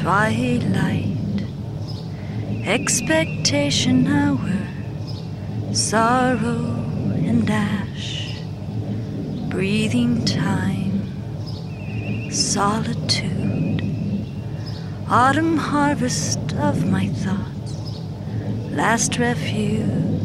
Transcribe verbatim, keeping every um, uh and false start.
twilight, expectation hour, sorrow and ash, breathing time, solitude, autumn harvest of my thoughts, last refuge,